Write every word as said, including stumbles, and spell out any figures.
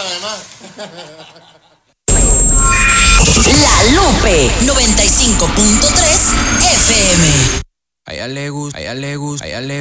además. La Lupe noventa y cinco punto tres F M. A ella le gusta, a ella le gusta, a ella le